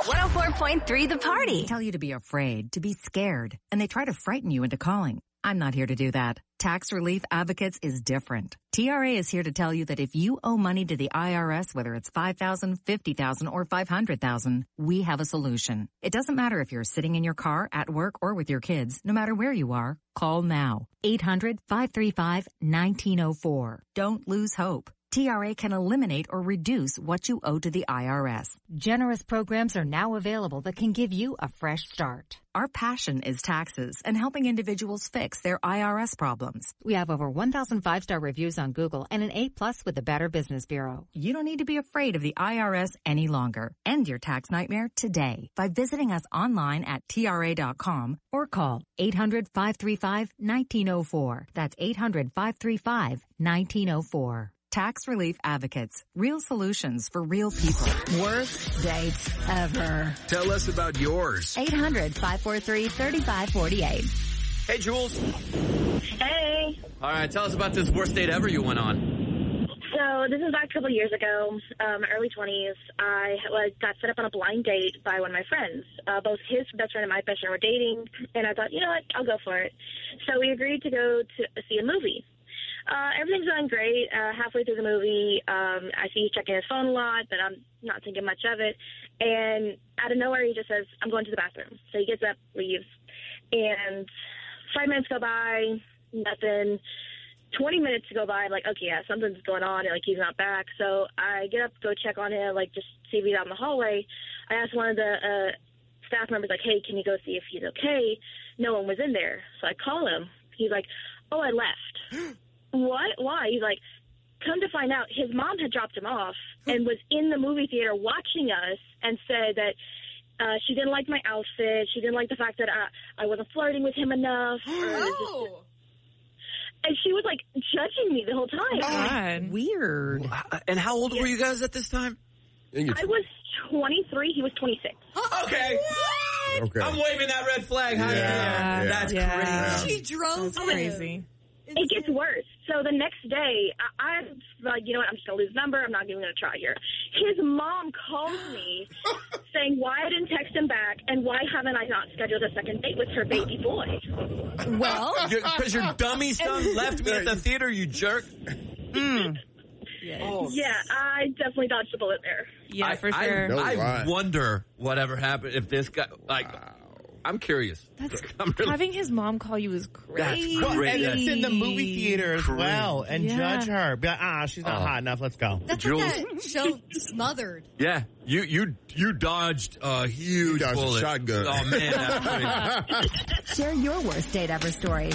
104.3 The Party. They tell you to be afraid, to be scared, and they try to frighten you into calling. I'm not here to do that. Tax Relief Advocates is different. TRA is here to tell you that if you owe money to the IRS, whether it's $5,000, $50,000, or $500,000, we have a solution. It doesn't matter if you're sitting in your car, at work, or with your kids. No matter where you are, call now. 800-535-1904. Don't lose hope. TRA can eliminate or reduce what you owe to the IRS. Generous programs are now available that can give you a fresh start. Our passion is taxes and helping individuals fix their IRS problems. We have over 1,000 5-star reviews on Google and an A+ with the Better Business Bureau. You don't need to be afraid of the IRS any longer. End your tax nightmare today by visiting us online at TRA.com or call 800-535-1904. That's 800-535-1904. Tax Relief Advocates. Real solutions for real people. Worst dates ever. Tell us about yours. 800-543-3548. Hey, Jules. Hey. All right, tell us about this worst date ever you went on. So this is back a couple of years ago, early 20s. I got set up on a blind date by one of my friends. Both his best friend and my best friend were dating, and I thought, you know what, I'll go for it. So we agreed to go to see a movie. Everything's going great. Halfway through the movie, I see he's checking his phone a lot, but I'm not thinking much of it. And out of nowhere, he just says, I'm going to the bathroom. So he gets up, leaves. And 5 minutes go by, nothing. 20 minutes go by, I'm like, okay, yeah, something's going on, and, like, he's not back. So I get up, go check on him, like, just see if he's out in the hallway. I asked one of the staff members, like, hey, can you go see if he's okay? No one was in there. So I call him. He's like, oh, I left. What? Why? He's like, come to find out, his mom had dropped him off and was in the movie theater watching us and said that she didn't like my outfit. She didn't like the fact that I wasn't flirting with him enough. Oh. And she was, like, judging me the whole time. God. Weird. And how old were you guys at this time? I was 23. He was 26. Okay. Okay. I'm waving that red flag. Yeah. That's crazy. She drove That's crazy. It gets worse. So the next day, I'm like, you know what, I'm just going to lose the number. I'm not even going to try here. His mom calls me saying why I didn't text him back and why haven't I not scheduled a second date with her baby boy. Well, Because your dummy son left me at the theater, you jerk. Yeah, I definitely dodged a bullet there. yeah, for sure. No I lie. wonder whatever happened if this guy, like, I'm curious. I'm really- Having his mom call you is crazy. That's Well, great. and it's in the movie theater as Crazy. well, and Yeah. judge her. Be like, she's not hot enough. Let's go. That's Jules? like that show Smothered. Yeah, you dodged a huge dodged a bullet. shotgun. Oh man, that's crazy. Share your worst date ever story.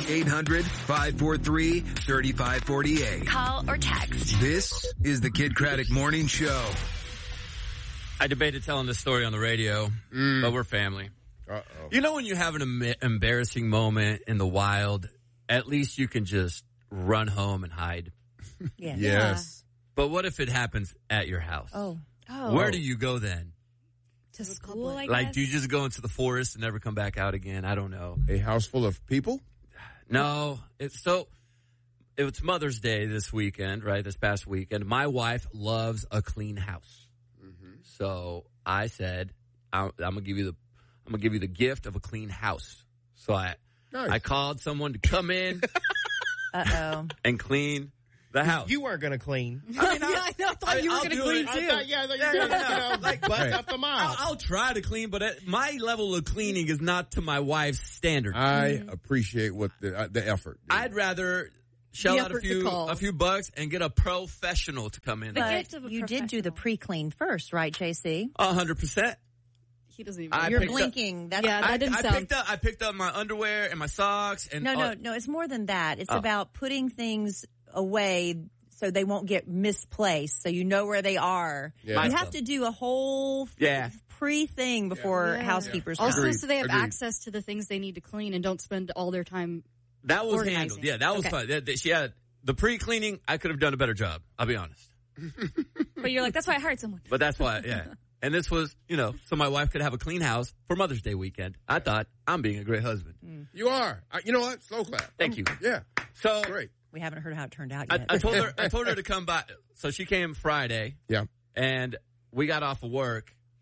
800-543-3548. Call or text. This is the Kid Craddock Morning Show. I debated telling this story on the radio, but we're family. Uh-oh. You know when you have an embarrassing moment in the wild, at least you can just run home and hide. Yeah. Yes. But what if it happens at your house? Oh. Where do you go then? To school, I Like, guess. do you just go into the forest and never come back out again? I don't know. A house full of people? No, it's Mother's Day this weekend, right? This past weekend. My wife loves a clean house. So I said, I'm going to give you the gift of a clean house. So I called someone to come in and clean the house. You weren't going to clean. I thought you were going to clean too. I thought you were going to like bust up the mop. I'll try to clean, but my level of cleaning is not to my wife's standard. I appreciate what the effort. I'd rather shell out a few bucks and get a professional to come in. But you did do the pre-clean first, right, JC? 100%. He doesn't even. You're blinking. That's, I picked up my underwear and my socks. And no. It's more than that. It's about putting things away so they won't get misplaced. So you know where they are. Yeah. You have to do a whole pre-thing before housekeepers come. Also, so they have access to the things they need to clean and don't spend all their time. That was organizing. handled. Yeah, that was fun. She had the pre-cleaning. I could have done a better job. I'll be honest. But you're like, that's why I hired someone. But that's why, yeah. And this was, so my wife could have a clean house for Mother's Day weekend. I thought, I'm being a great husband. You are. You know what? Slow clap. Thank you. Yeah. So great. We haven't heard how it turned out yet. I told her to come by. So she came Friday. Yeah. And we got off of work.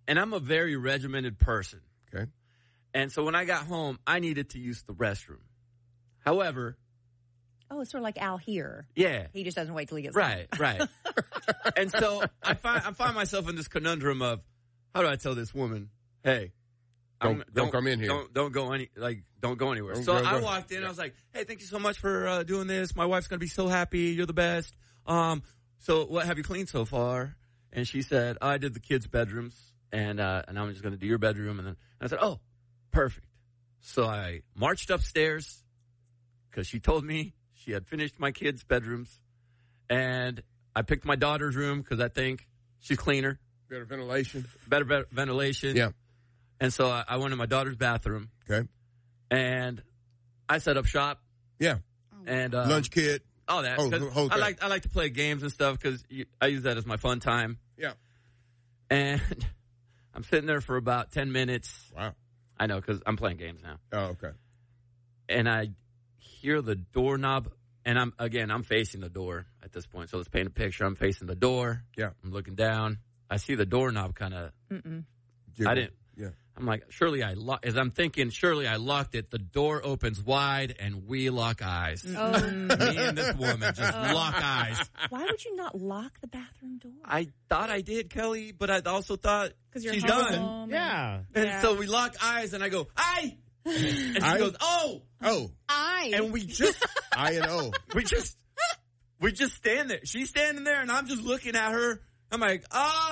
And I'm a very regimented person. Okay. And so when I got home, I needed to use the restroom. However, Oh, it's sort of like Al here. yeah. He just doesn't wait till he gets Right. And so I find myself in this conundrum of, how do I tell this woman, hey, Don't come in here. Don't go anywhere. Don't So go- I go. walked in. I was like, hey, thank you so much for doing this. My wife's gonna be so happy. You're the best. So what have you cleaned so far? And she said, I did the kids' bedrooms, and I'm just gonna do your bedroom. And I said, oh, perfect. So I marched upstairs because she told me she had finished my kids' bedrooms, and I picked my daughter's room because I think she's cleaner, Better ventilation. better ventilation. Yeah. And so I went in my daughter's bathroom, Okay. and I set up shop. Yeah. And Lunch kit. all that. Oh, 'Cause the whole I thing. like to play games and stuff because I use that as my fun time. Yeah. And I'm sitting there for about 10 minutes. Wow. I know because I'm playing games now. Oh, okay. And I hear the doorknob, and I'm facing the door at this point. So let's paint a picture. I'm facing the door. Yeah. I'm looking down. I see the doorknob kind of. Jiggle. I didn't. Yeah. I'm like, surely I locked it. The door opens wide, and we lock eyes. Oh. Me and this woman just lock eyes. Why would you not lock the bathroom door? I thought I did, Kelly, but I also thought 'Cause you're she's home. done. Yeah. And Yeah. so we lock eyes, and I go, "Aye," and she Aye? goes, "Oh," Oh. and we just I-N-O. we just stand there. She's standing there, and I'm just looking at her. I'm like,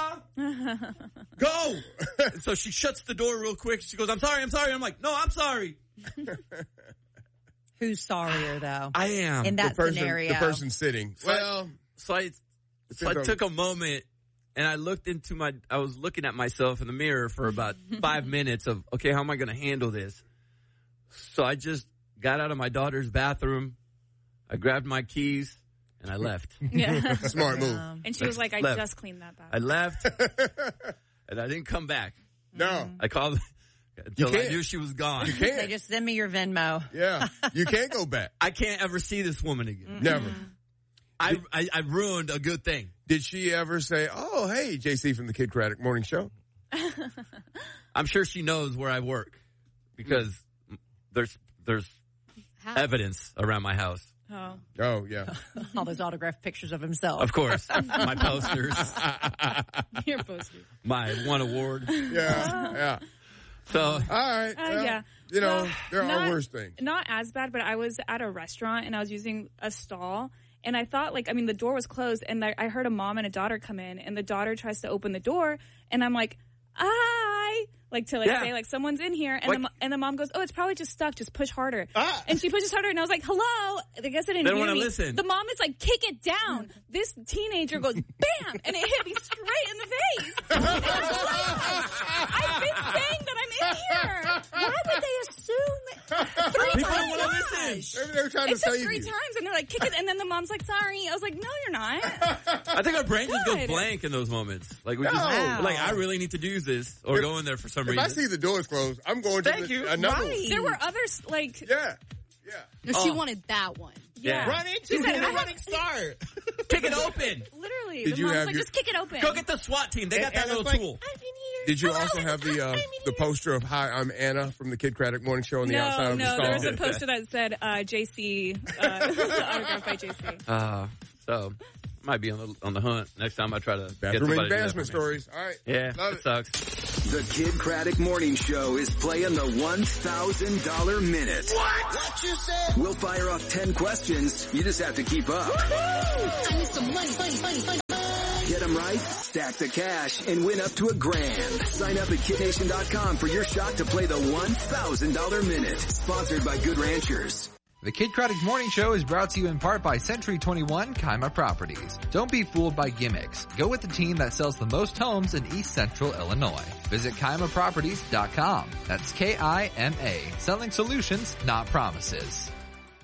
go. And so she shuts the door real quick. She goes, I'm sorry. I'm like, no, I'm sorry. Who's sorrier, though? I am. In that scenario. The person sitting. Well, So I took a moment, and I was looking at myself in the mirror for about 5 minutes of, okay, how am I going to handle this? So I just got out of my daughter's bathroom. I grabbed my keys, and I left. Yeah. smart move. And she was like, I Left. just cleaned that I bathroom. left, and I didn't come back. No. I called until I can't. knew she was gone. You They can't. just send me your Venmo. Yeah. You can't go back. I can't ever see this woman again. Never. I ruined a good thing. Did she ever say, oh, hey, JC from the Kid Craddock Morning Show? I'm sure she knows where I work because there's evidence around my house. Oh. Oh, yeah. All those autographed pictures of himself. Of course, my posters, Your poster. my one award. Yeah. So All right. Well, Yeah. You know, Well, there are not- worse things. Not as bad, but I was at a restaurant and I was using a stall. And I thought, the door was closed. And I heard a mom and a daughter come in. And the daughter tries to open the door. And I'm like, hi. Yeah. Say, someone's in here. And the mom goes, oh, it's probably just stuck. Just push harder. Ah. And she pushes harder. And I was like, hello. I guess I didn't They don't hear wanna me. listen. The mom is like, kick it down. This teenager goes, bam. And it hit me straight in the face. I've been saying that I'm in here. Why would they assume? people don't want to listen. Maybe they were trying It's to just save 3 you. times, and they're like, kick it, and then the mom's like, sorry. I was like, no, you're not. I think our brain just goes Good. blank in those moments. Like we No. just Wow. I really need to do this or go in there for some If I reason. see the doors closed, I'm going Thank to you. another Right. one. There were others, Yeah. No, she wanted that one. Yeah. Run into said, it. I A running start. Kick it open. literally, Did the you mom's have like, your- just kick it open. Go get the SWAT team. They got And that it's little like- tool. Did you also have the poster of "Hi, I'm Anna" from the Kid Craddock Morning Show on the outside of the No, stall? there was a poster that said JC, autographed by JC. So might be on the hunt next time I try to get Bathroom somebody to do that advancement for me. stories. All right. Yeah, Love it it. sucks. The Kid Craddock Morning Show is playing the $1,000 minute. What you said? We'll fire off 10 questions. You just have to keep up. I need some money. Get them right, stack the cash, and win up to $1,000. Sign up at KidNation.com for your shot to play the $1,000 minute. Sponsored by Good Ranchers. The Kid Craddock Morning Show is brought to you in part by Century 21 Kaima Properties. Don't be fooled by gimmicks. Go with the team that sells the most homes in East Central Illinois. Visit KaimaProperties.com. That's K-I-M-A. Selling solutions, not promises.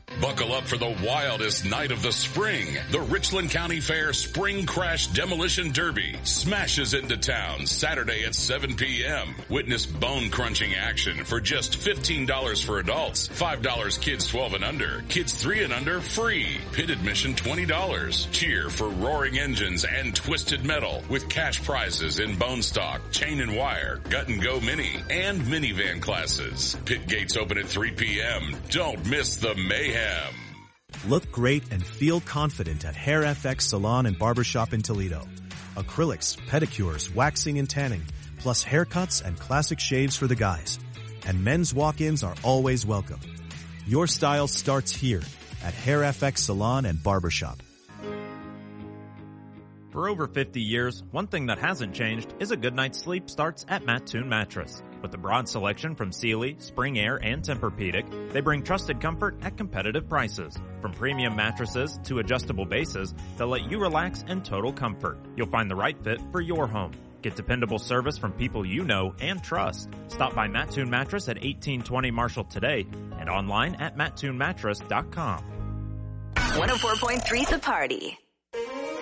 Buckle up for the wildest night of the spring. The Richland County Fair Spring Crash Demolition Derby smashes into town Saturday at 7 p.m. Witness bone-crunching action for just $15 for adults, $5 kids 12 and under, kids 3 and under free. Pit admission $20. Cheer for roaring engines and twisted metal with cash prizes in bone stock, chain and wire, gut and go mini, and minivan classes. Pit gates open at 3 p.m. Don't miss the mayhem. Look great and feel confident at Hair FX Salon and Barbershop in Toledo. Acrylics, pedicures, waxing and tanning, plus haircuts and classic shaves for the guys. And men's walk-ins are always welcome. Your style starts here at Hair FX Salon and Barbershop. For over 50 years, one thing that hasn't changed is a good night's sleep starts at Mattoon Mattress. With a broad selection from Sealy, Spring Air, and Tempur-Pedic, they bring trusted comfort at competitive prices. From premium mattresses to adjustable bases, they'll let you relax in total comfort. You'll find the right fit for your home. Get dependable service from people you know and trust. Stop by Mattoon Mattress at 1820 Marshall today and online at mattoonmattress.com. 104.3 The Party.